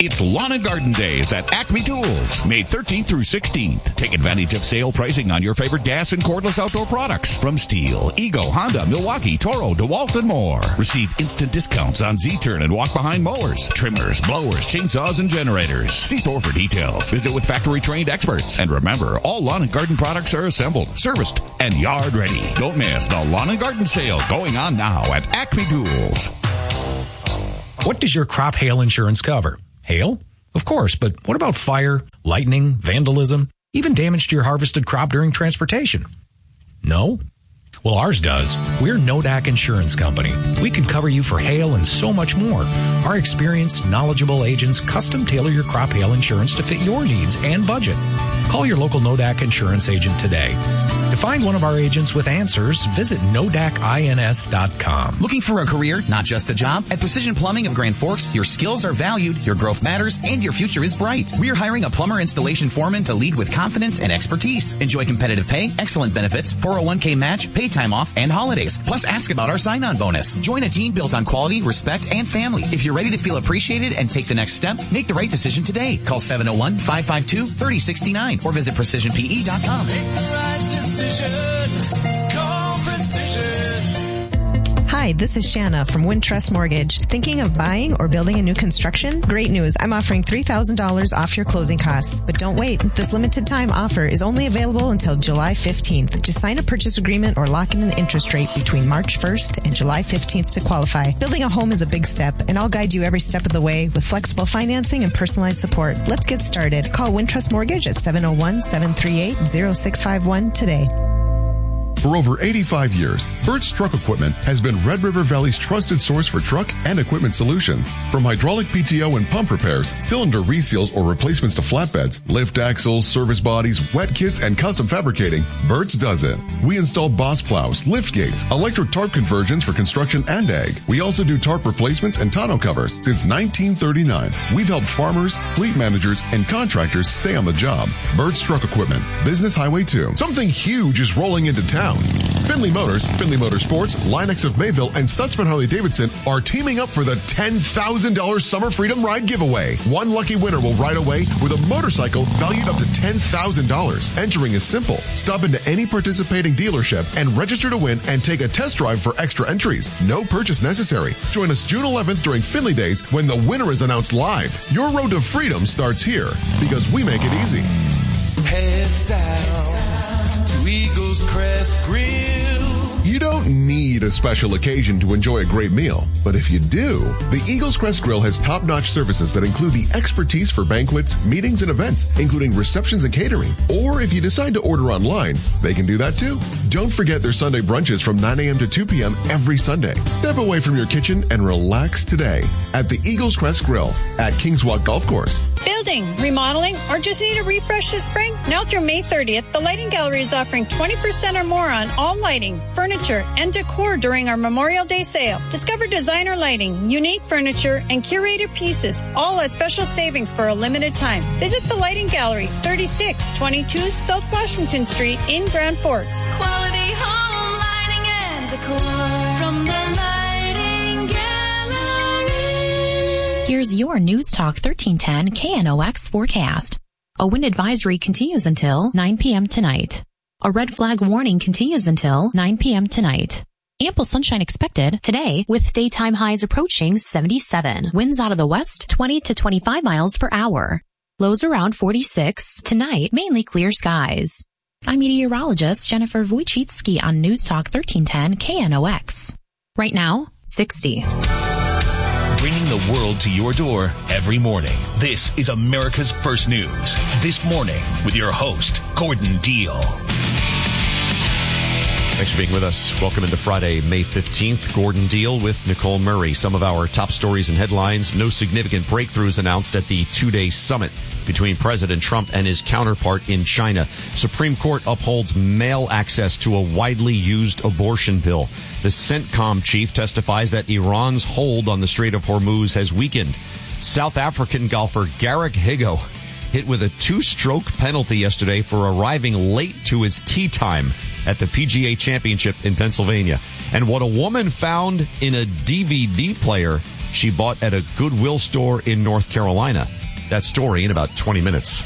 It's Lawn and Garden Days at Acme Tools, May 13th through 16th. Take advantage of sale pricing on your favorite gas and cordless outdoor products from Stihl, Ego, Honda, Milwaukee, Toro, DeWalt, and more. Receive instant discounts on Z-Turn and walk-behind mowers, trimmers, blowers, chainsaws, and generators. See store for details. Visit with factory-trained experts. And remember, all lawn and garden products are assembled, serviced, and yard ready. Don't miss the Lawn and Garden Sale going on now at Acme Tools. What does your crop hail insurance cover? Hail? Of course, but what about fire, lightning, vandalism, even damage to your harvested crop during transportation? No? Well, ours does. We're Nodak Insurance Company. We can cover you for hail and so much more. Our experienced, knowledgeable agents custom tailor your crop hail insurance to fit your needs and budget. Call your local Nodak Insurance agent today. To find one of our agents with answers, visit NodakINS.com. Looking for a career, not just a job? At Precision Plumbing of Grand Forks, your skills are valued, your growth matters, and your future is bright. We're hiring a plumber installation foreman to lead with confidence and expertise. Enjoy competitive pay, excellent benefits, 401k match, pay time off, and holidays. Plus, ask about our sign-on bonus. Join a team built on quality, respect, and family. If you're ready to feel appreciated and take the next step, make the right decision today. Call 701-552-3069 or visit PrecisionPE.com. Make the right decision. Call Precision. Hi, this is Shanna from Wintrust Mortgage. Thinking of buying or building a new construction? Great news. I'm offering $3,000 off your closing costs. But don't wait. This limited time offer is only available until July 15th. Just sign a purchase agreement or lock in an interest rate between March 1st and July 15th to qualify. Building a home is a big step, and I'll guide you every step of the way with flexible financing and personalized support. Let's get started. Call Wintrust Mortgage at 701-738-0651 today. For over 85 years, Burt's Truck Equipment has been Red River Valley's trusted source for truck and equipment solutions. From hydraulic PTO and pump repairs, cylinder reseals or replacements to flatbeds, lift axles, service bodies, wet kits, and custom fabricating, Burt's does it. We install boss plows, lift gates, electric tarp conversions for construction and ag. We also do tarp replacements and tonneau covers. Since 1939, we've helped farmers, fleet managers, and contractors stay on the job. Burt's Truck Equipment, Business Highway 2. Something huge is rolling into town. Finley Motors, Finley Motorsports, Linex of Mayville, and Stutzman Harley-Davidson are teaming up for the $10,000 Summer Freedom Ride giveaway. One lucky winner will ride away with a motorcycle valued up to $10,000. Entering is simple. Stop into any participating dealership and register to win and take a test drive for extra entries. No purchase necessary. Join us June 11th during Finley Days when the winner is announced live. Your road to freedom starts here because we make it easy. Head south to Eagles Crest Grill. You don't need a special occasion to enjoy a great meal, but if you do, the Eagles Crest Grill has top-notch services that include the expertise for banquets, meetings, and events, including receptions and catering. Or if you decide to order online, they can do that too. Don't forget their Sunday brunches from 9 a.m. to 2 p.m. every Sunday. Step away from your kitchen and relax today at the Eagles Crest Grill at Kings Walk Golf Course. Building, remodeling, or just need a refresh this spring? Now through May 30th, the Lighting Gallery is offering 20% or more on all lighting, furniture, and decor during our Memorial Day sale. Discover designer lighting, unique furniture, and curated pieces, all at special savings for a limited time. Visit the Lighting Gallery, 3622 South Washington Street in Grand Forks. Quality home lighting and decor from the Lighting Gallery. Here's your News Talk 1310 KNOX forecast. A wind advisory continues until 9 p.m. tonight. A red flag warning continues until 9 p.m. tonight. Ample sunshine expected today with daytime highs approaching 77. Winds out of the west 20 to 25 miles per hour. Lows around 46. Tonight, mainly clear skies. I'm meteorologist Jennifer Wojcicki on News Talk 1310 KNOX. Right now, 60. Bringing the world to your door every morning. This is America's First News. This morning with your host, Gordon Deal. Thanks for being with us. Welcome into Friday, May 15th. Gordon Deal with Nicole Murray. Some of our top stories and headlines. No significant breakthroughs announced at the two-day summit between President Trump and his counterpart in China. Supreme Court upholds male access to a widely used abortion bill. The CENTCOM chief testifies that Iran's hold on the Strait of Hormuz has weakened. South African golfer Garrick Higgo hit with a 2-stroke penalty yesterday for arriving late to his tee time at the PGA Championship in Pennsylvania. And what a woman found in a DVD player she bought at a Goodwill store in North Carolina. That story in about 20 minutes.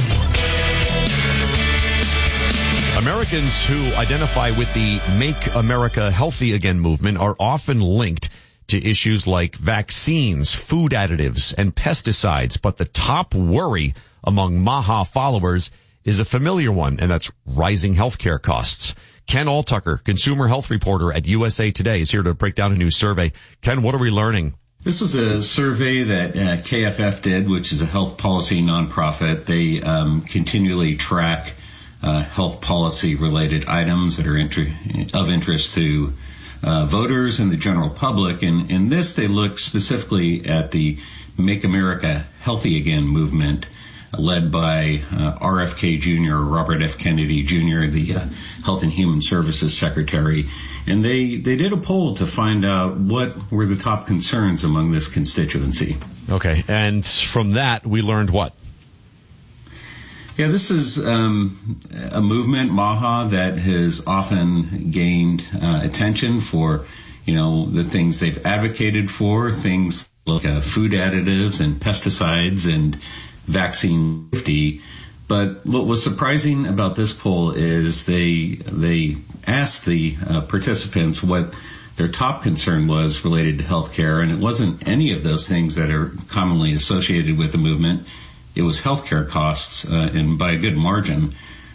Americans who identify with the Make America Healthy Again movement are often linked to issues like vaccines, food additives, and pesticides. But the top worry among MAHA followers is a familiar one, and that's rising healthcare costs. Ken Alltucker, consumer health reporter at USA Today, is here to break down a new survey. Ken, what are we learning? This is a survey that KFF did, which is a health policy nonprofit. They continually track health policy related items that are of interest to voters and the general public. And in this, they look specifically at the Make America Healthy Again movement, led by RFK Jr., Robert F. Kennedy Jr., the Health and Human Services Secretary. And they did a poll to find out what were the top concerns among this constituency. Okay, and from that, we learned what? Yeah, this is a movement, MAHA, that has often gained attention for, the things they've advocated for, things like food additives and pesticides and vaccine safety. But what was surprising about this poll is they asked the participants what their top concern was related to healthcare, and it wasn't any of those things that are commonly associated with the movement. It was healthcare costs, and by a good margin.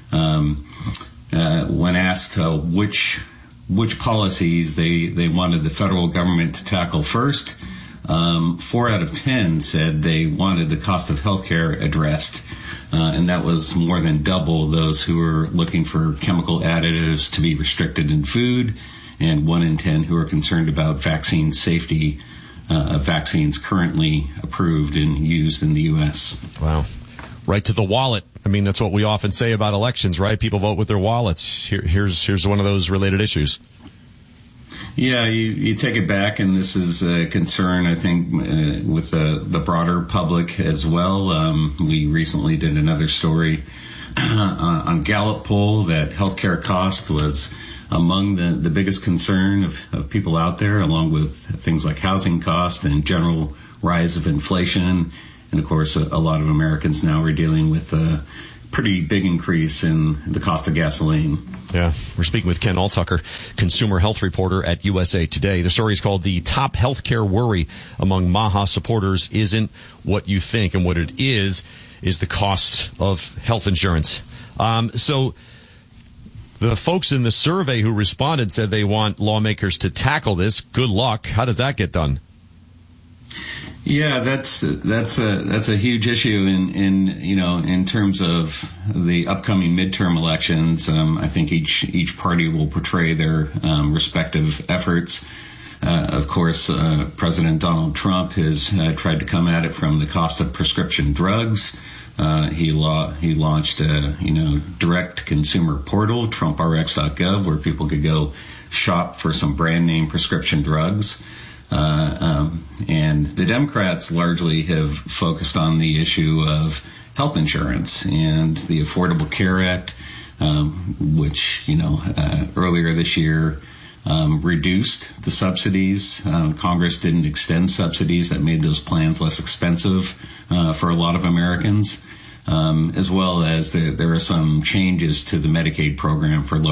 When asked which policies they wanted the federal government to tackle first, 4 out of 10 said they wanted the cost of healthcare addressed, and that was more than double those who were looking for chemical additives to be restricted in food, and 1 in 10 who are concerned about vaccine safety of vaccines currently approved and used in the U.S. Wow. Right to the wallet. I mean, that's what we often say about elections, right? People vote with their wallets. Here's one of those related issues. Yeah, you take it back, and this is a concern, I think, with the broader public as well. We recently did another story on Gallup poll that healthcare cost was among the biggest concern of people out there, along with things like housing cost and general rise of inflation. And, of course, a lot of Americans now are dealing with a pretty big increase in the cost of gasoline. Yeah, we're speaking with Ken Alltucker, consumer health reporter at USA Today. The story is called "The Top Healthcare Worry Among MAHA Supporters Isn't What You Think," and what it is the cost of health insurance. So the folks in the survey who responded said they want lawmakers to tackle this. Good luck. How does that get done? Yeah, that's a huge issue in terms of the upcoming midterm elections. I think each party will portray their respective efforts. Of course, President Donald Trump has tried to come at it from the cost of prescription drugs. He launched a direct consumer portal, TrumpRx.gov, where people could go shop for some brand name prescription drugs. And the Democrats largely have focused on the issue of health insurance and the Affordable Care Act, which earlier this year reduced the subsidies. Congress didn't extend subsidies that made those plans less expensive for a lot of Americans, as well as there are some changes to the Medicaid program for low